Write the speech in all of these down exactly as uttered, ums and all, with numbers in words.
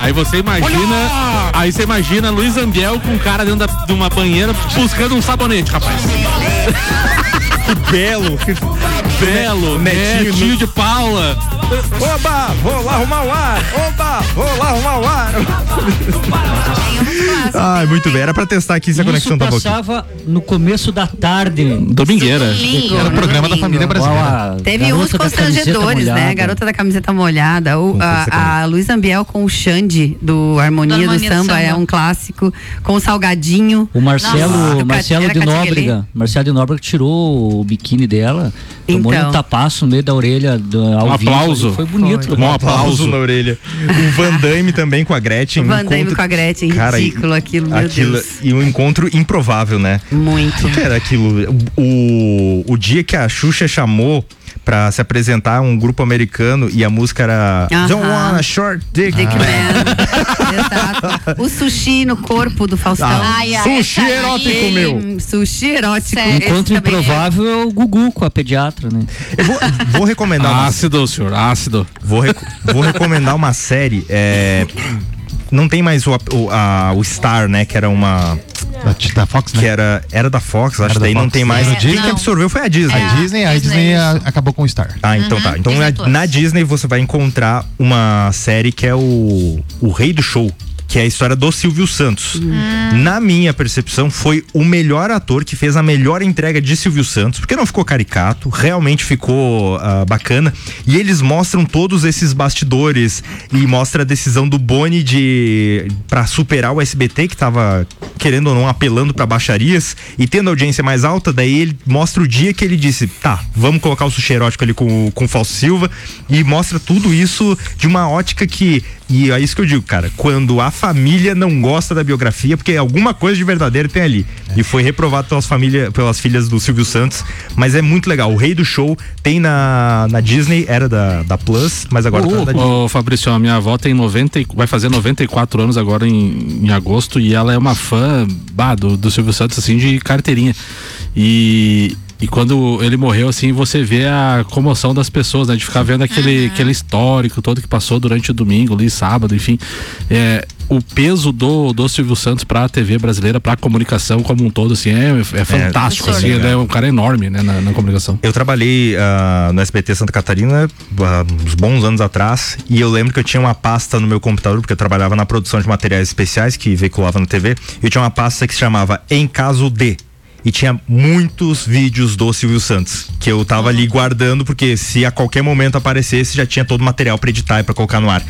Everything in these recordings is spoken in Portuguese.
Aí você imagina, Olha! aí você imagina Luiz Ambiel com um cara dentro da, de uma banheira buscando um sabonete, rapaz. Belo. Belo, netinho, netinho de Paula. Oba, vou lá arrumar o ar. Oba, vou lá arrumar o ar. Ai, muito bem. Era pra testar aqui se a conexão tava aqui. Passava no começo da tarde. Domingueira. Lindo, Era o programa da família brasileira. Teve uns constrangedores, né? Garota da camiseta molhada. O, a, a Luiz Ambiel com o Xande do Harmonia do, Harmonia do, Samba, do Samba é um clássico. Com o Salgadinho. O Marcelo, Nossa, Marcelo de Nóbrega. Marcelo de Nóbrega tirou o biquíni dela. Tomou Então. um tapaço no meio da orelha do, ao Um vivo. aplauso. Foi bonito. Foi. Né? Um aplauso na orelha. O Van Damme também com a Gretchen. O Van Damme encontro... com a Gretchen, Cara, ridículo aquilo, meu aquilo, Deus. E um encontro improvável, né? Muito. O que era aquilo? O, o dia que a Xuxa chamou pra se apresentar a um grupo americano e a música era Aham. Don't Want a Short Dick, Dick ah. Man. Exato. O sushi no corpo do Faustão. Ah, Ai, ai, sushi ai, erótico, ai, meu. Sushi erótico. Um encontro Esse também improvável é o Gugu com a pediatra, né? Eu vou, vou recomendar uma, Ácido, senhor, ácido. vou, rec- vou recomendar uma série. É, não tem mais o, o, a, o Star, né? Que era uma. Da, da Fox, né? Que era, era da Fox, acho que da daí não Fox. tem mais. É, Quem não. que absorveu foi a Disney. A Disney, a Disney. Disney a- acabou com o Star. Ah, então tá. Então Disney na, Plus. na Disney você vai encontrar uma série que é o, o Rei do Show, que é a história do Silvio Santos. Hum. Na minha percepção, foi o melhor ator que fez a melhor entrega de Silvio Santos, porque não ficou caricato, realmente ficou uh, bacana. E eles mostram todos esses bastidores e mostra a decisão do Boni de para superar o S B T, que tava querendo ou não apelando para baixarias e tendo audiência mais alta. Daí ele mostra o dia que ele disse: tá, vamos colocar o sushi erótico ali com, com o Fausto Silva, e mostra tudo isso de uma ótica que, e é isso que eu digo, cara, quando a família não gosta da biografia, porque alguma coisa de verdadeiro tem ali. É. E foi reprovado pelas famílias, pelas filhas do Silvio Santos, mas é muito legal. O Rei do Show tem na, na Disney, era da, da Plus, mas agora Ô, tá da Disney. ô, Fabrício, a minha avó tem noventa, e- vai fazer noventa e quatro anos agora em, em agosto, e ela é uma fã bah, do, do Silvio Santos, assim, de carteirinha. E, e quando ele morreu, assim, você vê a comoção das pessoas, né? De ficar vendo aquele, Uhum. aquele histórico todo que passou durante o domingo, ali, sábado, enfim. É, o peso do, do Silvio Santos pra T V brasileira, pra comunicação como um todo, assim, é, é fantástico, assim, ele é um cara enorme, né? Na, na comunicação. Eu trabalhei uh, no S B T Santa Catarina uh, uns bons anos atrás, e eu lembro que eu tinha uma pasta no meu computador, porque eu trabalhava na produção de materiais especiais que veiculava na T V. Eu tinha uma pasta que se chamava Em Caso de, e tinha muitos vídeos do Silvio Santos que eu tava ali guardando, porque se a qualquer momento aparecesse, já tinha todo o material pra editar e pra colocar no ar.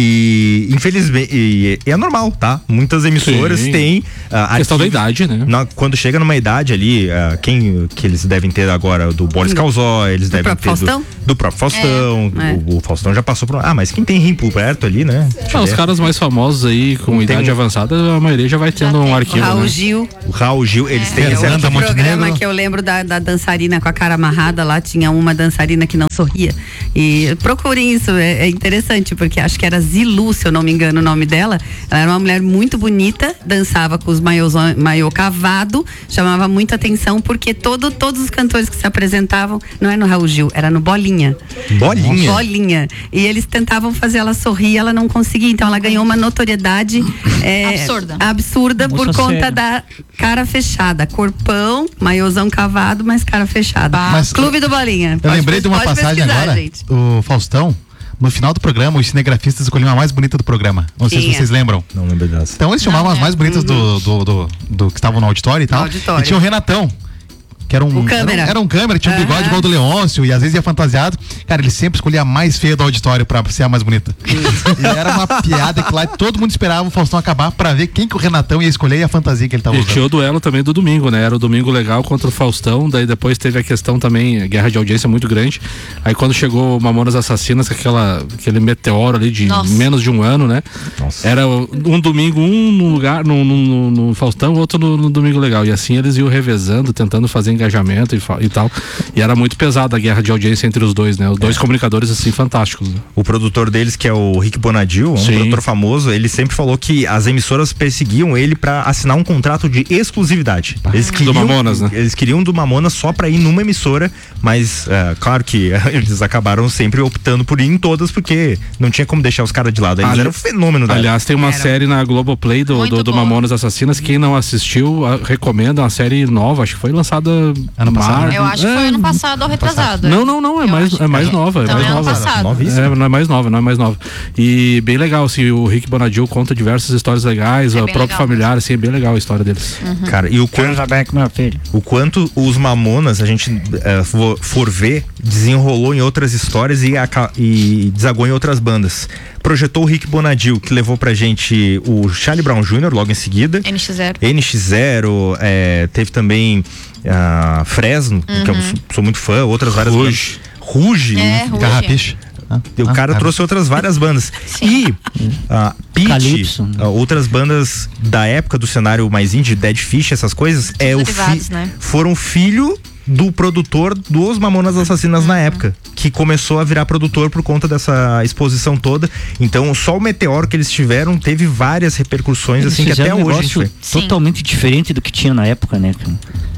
E infelizmente, e, e é normal, tá? Muitas emissoras Sim. têm uh, Questão da arquivos- idade, né? na- quando chega numa idade ali, uh, quem que eles devem ter agora, do Boris Causó, eles Do devem ter próprio do, Faustão? do próprio Faustão. É, é. O, o Faustão já passou por. Ah, mas quem tem rim por perto ali, né? Deixa Ah, eu os ver. caras mais famosos aí, com Tem idade um- avançada, a maioria já vai tendo um O arquivo, Raul né? Gil. O Raul Gil, eles têm É, esse outro Fernanda programa Montenegro. que eu lembro da, da dançarina com a cara amarrada lá, tinha uma dançarina que não sorria. E procurem isso, é, é interessante, porque acho que era Zilu, se eu não me engano o nome dela. Ela era uma mulher muito bonita, dançava com os maiôs, maiô cavado, chamava muita atenção, porque todo, todos os cantores que se apresentavam, não era no Raul Gil, era no Bolinha. Bolinha. Bolinha. E eles tentavam fazer ela sorrir, ela não conseguia. Então ela ganhou uma notoriedade é, Absurda. absurda por Moça conta séria. da cara fechada. Corpão, maiôzão cavado, mas cara fechada. Mas- Clube do Bolinha. Eu Pode- lembrei de uma pode passagem pesquisar, agora. gente. O Faustão, no final do programa, os cinegrafistas escolhiam a mais bonita do programa. Não sei se Tinha. vocês lembram. Não lembro dessa. Então eles chamavam as mais bonitas do, do, do, do que estavam no auditório e tal. auditório. E tinha o Renatão, que era um O câmera. Era, um- era um câmera, tinha um Aham. bigode igual do Leôncio e às vezes ia fantasiado. Cara, ele sempre escolhia a mais feia do auditório pra ser a mais bonita. E era uma piada que lá todo mundo esperava o Faustão acabar pra ver quem que o Renatão ia escolher e a fantasia que ele tava E usando. tinha o duelo também do domingo, né? Era o Domingo Legal contra o Faustão, daí depois teve a questão também, guerra de audiência muito grande. Aí quando chegou o Mamonas Assassinas, com aquela, aquele meteoro ali de Nossa. menos de um ano, né? Nossa. Era um domingo, um no lugar, no, no, no- no Faustão, outro no, no Domingo Legal. E assim eles iam revezando, tentando fazer engajamento e, fa- e tal. E era muito pesada a guerra de audiência entre os dois, né? Os dois comunicadores, assim, fantásticos. Né? O produtor deles, que é o Rick Bonadil, um Sim. produtor famoso, ele sempre falou que as emissoras perseguiam ele pra assinar um contrato de exclusividade. Eles queriam, Do Mamonas, né? Eles queriam do Mamonas só pra ir numa emissora, mas é, claro que eles acabaram sempre optando por ir em todas, porque não tinha como deixar os caras de lado. Eles Ali- eram um fenômeno da Aliás, tem uma Era. série na Globoplay do, Muito do, do boa. Mamonas Assassinas. Quem não assistiu, a- recomendo. É uma série nova, acho que foi lançada Ano passado, mar- né? Eu acho que foi É, ano passado ou retrasado. Não, não, não, é Eu mais, acho é mais que- nova, é Então mais é ano nova. passado. Novíssima. É, não é mais nova, não é mais nova. E bem legal, assim, o Rick Bonadil conta diversas histórias legais, É o bem próprio legal familiar, assim, é bem legal a história deles. Cara, e o quanto, Beck, meu filho. o quanto os Mamonas, a gente eh, for, for ver, desenrolou em outras histórias e, aca- e desagou em outras bandas. Projetou o Rick Bonadil, que levou pra gente o Charlie Brown Júnior logo em seguida. N X zero. N X zero, é, teve também a Fresno, que eu sou, sou muito fã, outras várias Ruge. bandas. Ruge. É, e- Ruge. Carrapicho. Ah, o ah, cara ah, trouxe outras várias bandas. E a Pitty, Calypso, né? ah, outras bandas da época do cenário mais indie, Dead Fish, essas coisas, é o fi- derivados, né? foram filho do produtor dos Mamonas Assassinas na época, que começou a virar produtor por conta dessa exposição toda. Então, só o meteoro que eles tiveram teve várias repercussões, Eles assim, que até fizeram um hoje a gente negócio vê. Sim. totalmente diferente do que tinha na época, né, cara?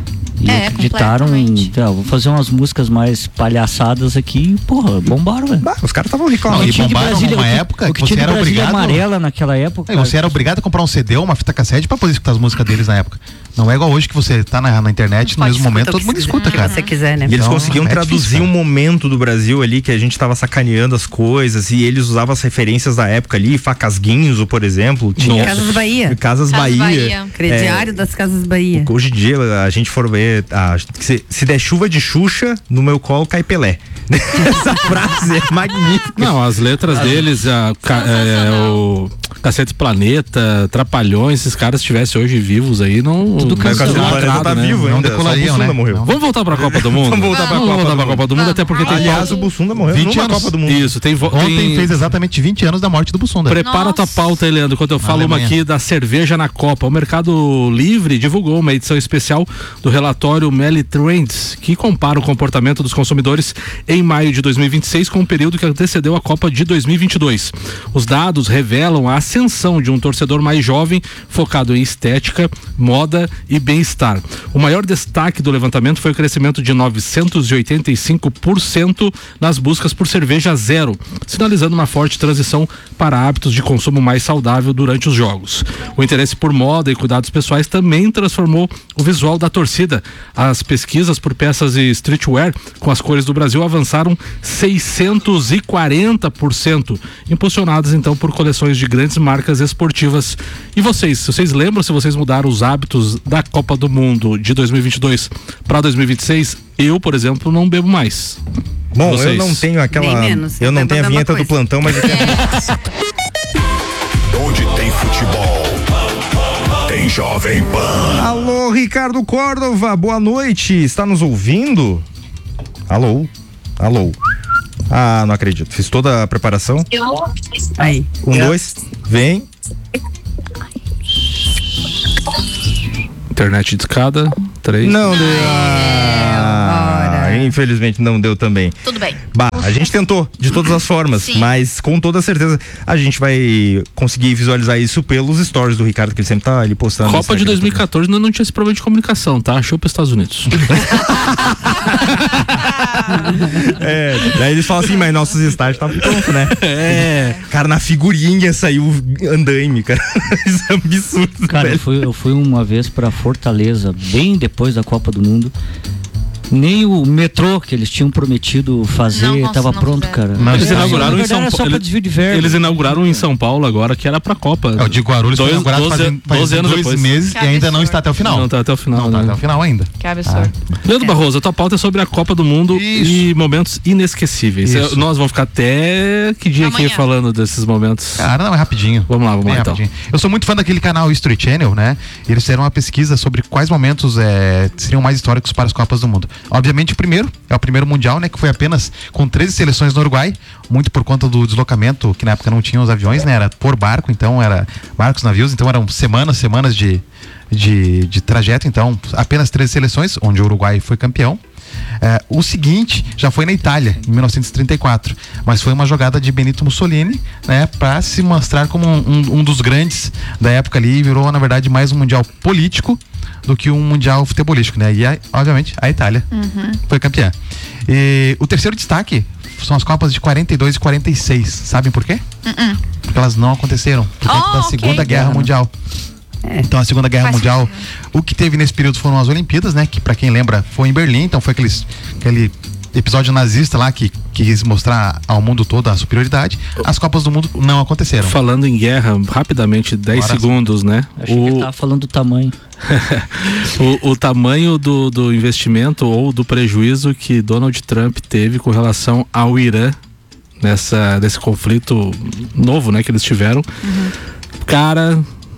E É, acreditaram em, completamente. tá, vou fazer umas músicas mais palhaçadas aqui, e, porra, bombaram, velho. Bah, os caras estavam Não, reclamando. e O que tinha de bombaram Brasília- numa o que- época o que que tinha você de era Brasília obrigado- amarela naquela época. É, você era obrigado a comprar um C D ou uma fita cassete pra poder escutar as músicas deles na época. Não é igual hoje que você tá na, na internet, no Pode mesmo momento escutar o todo que mundo se- escuta, o que cara. você quiser, né? E eles Então, conseguiam é traduzir difícil, um cara. momento do Brasil ali que a gente tava sacaneando as coisas e eles usavam as referências da época ali, Facas Guinzo, por exemplo. Tinha Casas Bahia. Casas Casas Bahia. Bahia. Crediário das Casas Bahia. Hoje em dia a gente for ver, a- se, se der chuva de Xuxa, no meu colo cai Pelé. Essa frase é magnífica. Não, as letras deles, a, ca- é, o Cacete Planeta, Trapalhões, esses caras estivessem hoje vivos aí, não. Tudo não Mas o cancelado, Cacete do Planeta tá né? vivo Não ainda, só o decolariam, Bussunda né? morreu. Não. Vamos voltar pra Copa do Mundo? Vamos voltar pra Vamos Copa voltar do pra Mundo. Copa do Mundo, até porque tem. Aliás, o Bussunda morreu vinte numa anos. Copa do Mundo. Isso, tem. vo- Ontem tem- fez exatamente vinte anos da morte do Bussunda. Prepara Nossa. tua pauta aí, Leandro, quando eu falo uma Alemanha. aqui da cerveja na Copa. O Mercado Livre divulgou uma edição especial do relatório Meli Trends, que compara o comportamento dos consumidores em maio de dois mil e vinte e seis com o período que antecedeu a Copa de dois mil e vinte e dois. Os dados revelam a ascensão de um torcedor mais jovem, focado em estética, moda e bem-estar. O maior destaque do levantamento foi o crescimento de novecentos e oitenta e cinco por cento nas buscas por cerveja zero, sinalizando uma forte transição para hábitos de consumo mais saudável durante os jogos. O interesse por moda e cuidados pessoais também transformou o visual da torcida. As pesquisas por peças e streetwear com as cores do Brasil avançaram seiscentos e quarenta por cento, impulsionadas então por coleções de grandes marcas esportivas. E vocês, se vocês lembram se vocês mudaram os hábitos da Copa do Mundo de dois mil e vinte e dois para dois mil e vinte e seis? Eu, por exemplo, não bebo mais. Bom, eu Vocês. não tenho aquela. Nem menos, eu não é tenho a a mesma vinheta do coisa. plantão, mas eu tenho. Onde tem futebol, tem Jovem Pan. Alô, Ricardo Córdova, boa noite. Está nos ouvindo? Alô? Alô? Ah, não acredito. Fiz toda a preparação. Aí. Um, dois, vem. Internet de escada, três. Não deu. Ah, ora. infelizmente não deu também. Tudo bem. Bah, a gente tentou de todas as formas, Sim. mas com toda certeza a gente vai conseguir visualizar isso pelos stories do Ricardo, que ele sempre tá ali postando. no Copa de Instagram. dois mil e quatorze não, não tinha esse problema de comunicação, tá? Achou para os Estados Unidos. É, daí eles falam assim, mas nossos estágios estavam prontos, né? É. Cara, na figurinha saiu andaime, cara. Isso é absurdo, Cara, eu velho. fui, eu fui uma vez pra Fortaleza, bem depois da Copa do Mundo. Nem o metrô que eles tinham prometido fazer Não, estava não pronto, fizeram. cara. Não, Eles Não, inauguraram na em verdade, São era só Paulo. pra desvio de verba. Eles inauguraram em São Paulo agora, que era pra Copa. É, o de Guarulhos foi Dois- inaugurado doze- fazem, faz doze anos dois depois. meses Que e ainda não absurdo. está até o final. Não tá até o final. Não tá né? até o final ainda. Que absurdo. Leandro Barroso, a tua pauta é sobre a Copa do Mundo Isso. e momentos inesquecíveis. Isso. Nós vamos ficar até que dia Amanhã. aqui falando desses momentos? Cara, não, é rapidinho. Vamos lá, vamos Bem lá então. rapidinho. Eu sou muito fã daquele canal History Channel, né? E eles fizeram uma pesquisa sobre quais momentos é, seriam mais históricos para as Copas do Mundo. Obviamente, o primeiro é o primeiro Mundial, né? Que foi apenas com treze seleções no Uruguai, muito por conta do deslocamento, que na época não tinha os aviões, né? Era por barco, então era barcos, navios, então eram semanas, semanas de, de, de trajeto, então apenas treze seleções, onde o Uruguai foi campeão. É, o seguinte já foi na Itália, em mil novecentos e trinta e quatro, mas foi uma jogada de Benito Mussolini, né, para se mostrar como um, um, um dos grandes da época ali, e virou, na verdade, mais um mundial político do que um mundial futebolístico, né? E, obviamente, a Itália uhum. foi campeã. E o terceiro destaque são as Copas de quarenta e dois e quarenta e seis. Sabem por quê? Uh-uh. Porque elas não aconteceram por conta oh, da Segunda okay. Guerra Mundial. É. Então a Segunda Guerra Faz Mundial, sentido. O que teve nesse período foram as Olimpíadas, né? Que pra quem lembra foi em Berlim, então foi aqueles, aquele episódio nazista lá que, que quis mostrar ao mundo todo a superioridade. As Copas do Mundo não aconteceram. Falando em guerra, rapidamente, dez segundos, né? Achei o... que ele tava falando do tamanho. o, o tamanho do, do investimento ou do prejuízo que Donald Trump teve com relação ao Irã nessa, nesse conflito novo, né? Que eles tiveram. Uhum. Cara...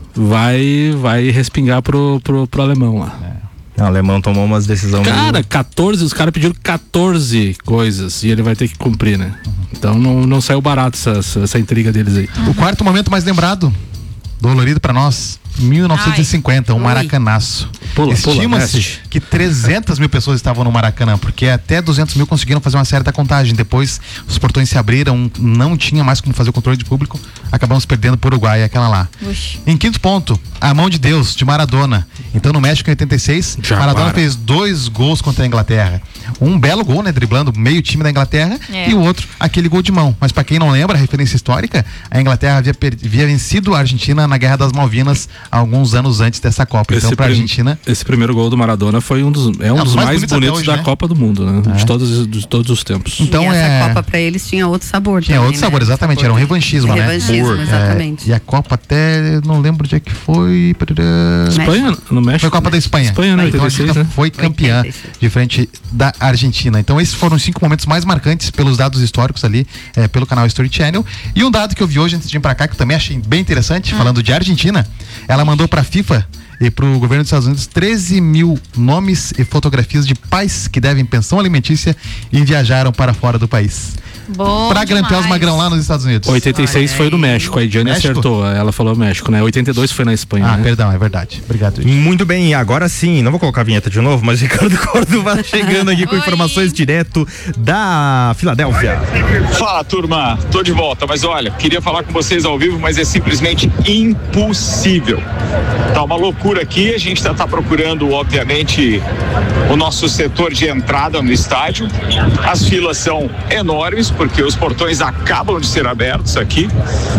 vai vai respingar pro, pro, pro alemão lá. É. O alemão tomou umas decisões. Cara, meio... catorze, os caras pediram catorze coisas e ele vai ter que cumprir, né? Então não, não saiu barato essa, essa, essa intriga deles aí. O quarto momento mais lembrado, dolorido pra nós, mil novecentos e cinquenta, o um Maracanaço. Pula, Estima-se que trezentas mil pessoas estavam no Maracanã, porque até duzentos mil conseguiram fazer uma certa contagem. Depois os portões se abriram, não tinha mais como fazer o controle de público, acabamos perdendo pro Uruguai, aquela lá. Uxi. Em quinto ponto, a mão de Deus, de Maradona. Então no México em oitenta e seis, Já Maradona para. fez dois gols contra a Inglaterra. Um belo gol, né, driblando meio time da Inglaterra, é. e o outro, aquele gol de mão. Mas para quem não lembra, a referência histórica, a Inglaterra havia, per... havia vencido a Argentina na Guerra das Malvinas alguns anos antes dessa Copa. Esse então pra prim... Argentina... Esse primeiro gol do Maradona foi um dos, é um é dos mais, mais bonitos, bonitos hoje, da né? Copa do Mundo, né? É. De, todos, de todos os tempos. Então, e essa é... Copa pra eles tinha outro sabor Tinha também, outro sabor, né? exatamente, sabor. Era um revanchismo, né? Revanchismo, exatamente. É, e a Copa até, não lembro onde é que foi... Espanha, no México. Foi a Copa da Espanha. Espanha, né? Então a Argentina né? foi campeã de frente da Argentina. Então esses foram os cinco momentos mais marcantes pelos dados históricos ali, é, pelo canal History Channel. E um dado que eu vi hoje antes de vir pra cá, que eu também achei bem interessante, hum. falando de Argentina, ela mandou pra FIFA e pro governo dos Estados Unidos treze mil nomes e fotografias de pais que devem pensão alimentícia e viajaram para fora do país. Bom pra grampear os magrão lá nos Estados Unidos. oitenta e seis foi no México, a Diane acertou, ela falou México, né? oitenta e dois foi na Espanha. Ah, né? perdão, é verdade. Obrigado. Gente. Muito bem, agora sim, não vou colocar a vinheta de novo, mas Ricardo Córdova chegando aqui com informações direto da Filadélfia. Fala, turma, tô de volta, mas olha, queria falar com vocês ao vivo, mas é simplesmente impossível. Tá uma loucura aqui, a gente tá, tá procurando, obviamente, o nosso setor de entrada no estádio. As filas são enormes, porque os portões acabam de ser abertos aqui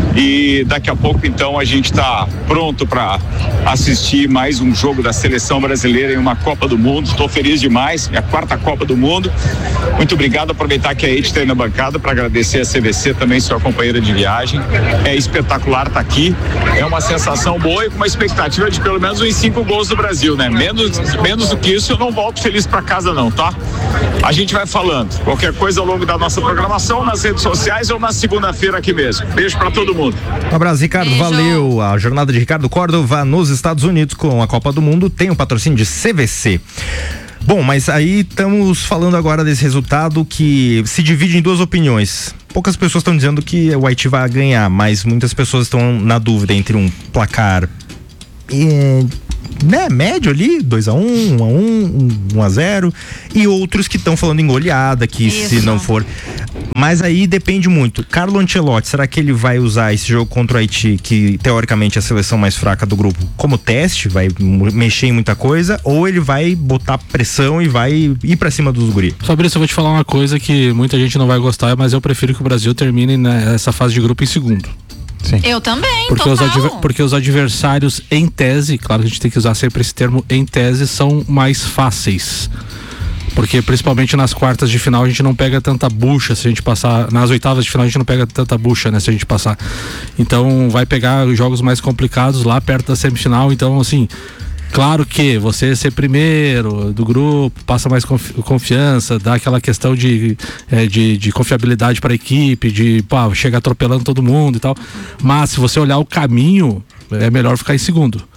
e daqui a pouco então a gente está pronto para assistir mais um jogo da seleção brasileira em uma Copa do Mundo. Estou feliz demais, é a quarta Copa do Mundo. Muito obrigado, aproveitar que a Ed está aí na bancada para agradecer a C V C também, sua companheira de viagem. É espetacular estar tá aqui, é uma sensação boa e com uma expectativa de pelo menos uns cinco gols do Brasil, né? Menos, menos do que isso eu não volto feliz para casa não, tá? A gente vai falando, qualquer coisa ao longo da nossa programação, nas redes sociais ou na segunda-feira aqui mesmo. Beijo pra todo mundo. Um abraço, Ricardo. Beijo. Valeu. A jornada de Ricardo Córdova nos Estados Unidos com a Copa do Mundo tem o patrocínio de C V C. Bom, mas aí estamos falando agora desse resultado que se divide em duas opiniões. Poucas pessoas estão dizendo que o Haiti vai ganhar, mas muitas pessoas estão na dúvida entre um placar é, né, médio ali, dois a um, um a um, um a zero, e outros que estão falando em goleada, que Isso. se não for... Mas aí depende muito. Carlo Ancelotti, será que ele vai usar esse jogo contra o Haiti, que teoricamente é a seleção mais fraca do grupo, como teste, vai mexer em muita coisa, ou ele vai botar pressão e vai ir pra cima dos guri? Fabrício, eu vou te falar uma coisa que muita gente não vai gostar, mas eu prefiro que o Brasil termine nessa fase de grupo em segundo. Sim. Eu também, porque os, adver, porque os adversários em tese, claro que a gente tem que usar sempre esse termo, em tese, são mais fáceis. Porque principalmente nas quartas de final a gente não pega tanta bucha se a gente passar, nas oitavas de final a gente não pega tanta bucha, né, se a gente passar. Então vai pegar os jogos mais complicados lá perto da semifinal, então assim, claro que você ser primeiro do grupo passa mais confi- confiança, dá aquela questão de, é, de, de confiabilidade para a equipe, de pá, chegar atropelando todo mundo e tal, mas se você olhar o caminho, é melhor ficar em segundo.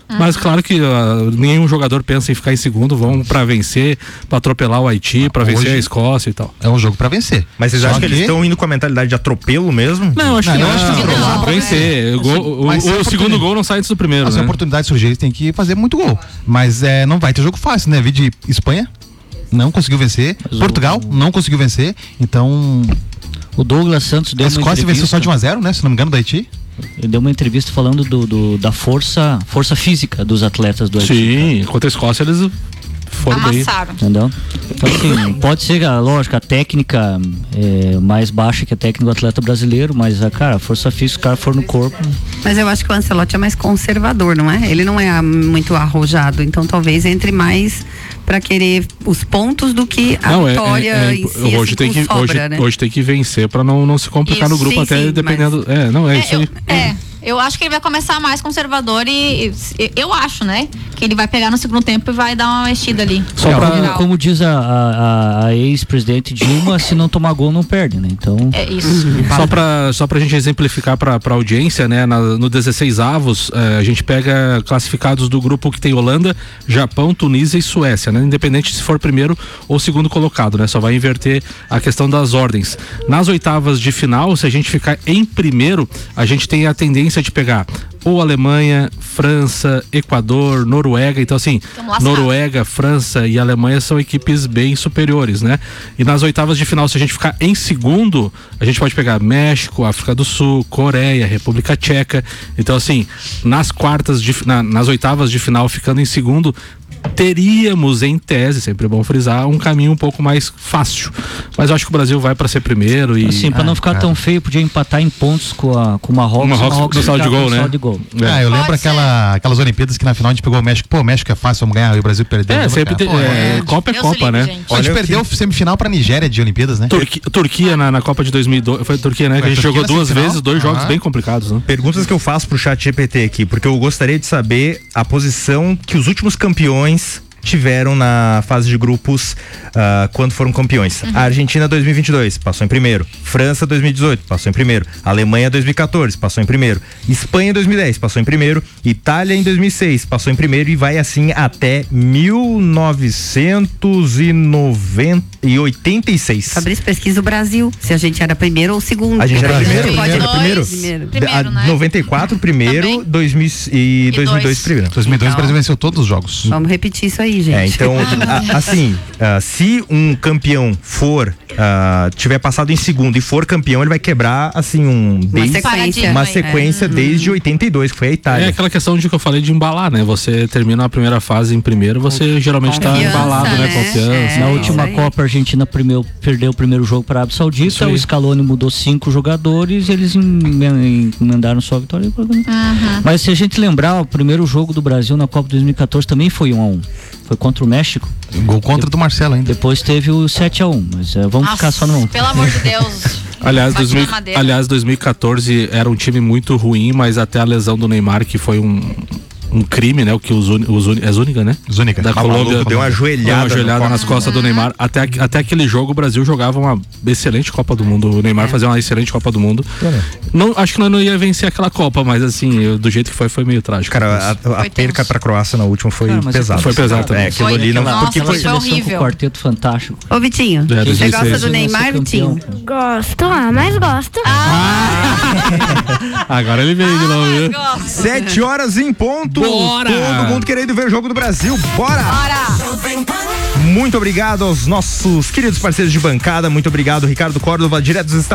Mas claro que uh, nenhum jogador pensa em ficar em segundo, vão pra vencer, pra atropelar o Haiti, pra Hoje vencer a Escócia e tal. É um jogo pra vencer. Mas vocês Só acham que, que- eles estão indo com a mentalidade de atropelo mesmo? Não, acho Não, que eu não. acho que não. Pra vencer. O, gol- o- Mas se o a segundo oportunidade- gol não sai antes do primeiro, Se a né? oportunidade surgir, eles têm que fazer muito gol. Mas é, não vai ter jogo fácil, né? Vi de Espanha, não conseguiu vencer. Mas o- Portugal, não conseguiu vencer. Então, O Douglas Santos deu a uma Escócia venceu só de um a zero, né? Se não me engano, do Haiti. Ele deu uma entrevista falando do, do- da força, força física dos atletas do Haiti. Sim, contra a Escócia eles foram bem. Amassaram. Entendeu? Então, assim, pode ser, a- lógico, a técnica é mais baixa que a técnica do atleta brasileiro, mas, a, cara, a força física, o cara for no corpo. Mas eu acho que o Ancelotti é mais conservador, não é? Ele não é ah, muito arrojado, então talvez entre mais pra querer os pontos do que a Não, é, vitória é, é, em si, hoje, assim, tem com que, sobra, hoje, né? hoje tem que vencer pra não, não se complicar Isso, no grupo, sim, até sim, dependendo. É, não, é, É, isso eu, aí. é, eu acho que ele vai começar mais conservador e, e eu acho, né? Que ele vai pegar no segundo tempo e vai dar uma mexida ali. Só É, pra- como, como diz a, a- a ex-presidente Dilma, se não tomar gol não perde, né? Então, É isso. Só pra, só pra gente exemplificar pra, pra audiência, né? Na- no dezesseis avos, eh, a gente pega classificados do grupo que tem Holanda, Japão, Tunísia e Suécia, né? Independente se for primeiro ou segundo colocado, né? Só vai inverter a questão das ordens. Nas oitavas de final, se a gente ficar em primeiro, a gente tem a tendência de pegar ou Alemanha, França, Equador, Noruega. Então, assim, Tamo lascado. Noruega, França e Alemanha são equipes bem superiores, né? E nas oitavas de final, se a gente ficar em segundo, a gente pode pegar México, África do Sul, Coreia, República Tcheca. Então, assim, nas quartas, de, na- nas oitavas de final, ficando em segundo, teríamos, em tese, sempre é bom frisar, um caminho um pouco mais fácil. Mas eu acho que o Brasil vai para ser primeiro e. assim, pra não ficar cara. tão feio, podia empatar em pontos com, a, com o Marrocos. O Marrocos no saldo de ficar gol, com né? saldo de gol. É. Ah, eu Pode lembro ser. aquela, aquelas Olimpíadas que na final a gente pegou o México. Pô, o México é fácil, vamos ganhar, e o Brasil perdeu. É, Lembra, sempre cara? tem. Pô, é, é. Copa é Deus Copa, se né? livre, gente. A gente Olha, perdeu semifinal pra Nigéria de Olimpíadas, né? Turquia, Turquia na, na Copa de dois mil e dois. Foi Turquia, né? Foi Que a gente Turquia jogou na duas semifinal? vezes, dois jogos Ah. bem complicados, né? Perguntas que eu faço pro chat G P T aqui, porque eu gostaria de saber a posição que os últimos campeões tiveram na fase de grupos ah, quando foram campeões. A Argentina dois mil e vinte e dois passou em primeiro, França dois mil e dezoito passou em primeiro, Alemanha dois mil e quatorze passou em primeiro, Espanha dois mil e dez passou em primeiro, Itália em dois mil e seis passou em primeiro e vai assim até mil novecentos e oitenta e seis. Fabrício, pesquisa o Brasil, se a gente era primeiro ou segundo. A gente era Porque primeiro? pode- Era primeiro? Primeiro. Primeiro, A- né? noventa e quatro primeiro, Também. dois mil e dois mil e dois dois. primeiro. dois mil e dois Então- o Brasil venceu todos os jogos. Vamos repetir isso aí, gente. É, então, a- assim, ah, se um campeão for, ah, tiver passado em segundo e for campeão, ele vai quebrar, assim, um Uma desde- sequência. uma É. sequência desde oitenta e dois, que foi a É Itália. aquela questão de que eu falei de embalar, né? Você termina a primeira fase em primeiro, você geralmente tá Confiança, embalado, né? né? Confiança. É. Na tal. última aí. Copa, a Argentina primeiro, perdeu o primeiro jogo para a Arábia Isso Saudita, aí. o Scaloni mudou cinco jogadores, eles emen- emendaram só a vitória. Mas se a gente lembrar, o primeiro jogo do Brasil na Copa dois mil e quatorze também foi um a um. Foi contra o México. Gol contra do Marcelo ainda. Depois teve o sete a um. Mas eh, vamos ficar só no. Pelo amor de Deus. Aliás, Bate dois mil, na madeira. aliás, dois mil e quatorze era um time muito ruim, mas até a lesão do Neymar, que foi um, um crime, né? O que os, Uni- os Uni- é Zúñiga, né? Zúñiga. Da Mas o maluco Colômbia. deu uma ajoelhada Deu uma no ajoelhada copo. nas costas do Neymar. Até, até aquele jogo o Brasil jogava uma excelente Copa do Mundo. O Neymar fazia uma excelente Copa do Mundo. Não, acho que nós não ia vencer aquela Copa, mas assim, eu- do jeito que foi, foi meio trágico. Cara, a, a Foi perca tenso. pra Croácia na última foi Cara, mas pesada. foi pesado também. É, aquilo Foi. ali não. Nossa, Porque foi foi. Seleção com horrível. quarteto fantástico. Ô, Vitinho, É, você dois mil e seis. gosta do Neymar, Nosso Vitinho? campeão. Gosto, ah, mas gosto. Agora ele veio de novo, viu? Gosto. Sete horas em ponto. Bora! Todo mundo querendo ver o jogo do Brasil. Bora! Bora! Muito obrigado aos nossos queridos parceiros de bancada. Muito obrigado, Ricardo Córdova, direto dos Estados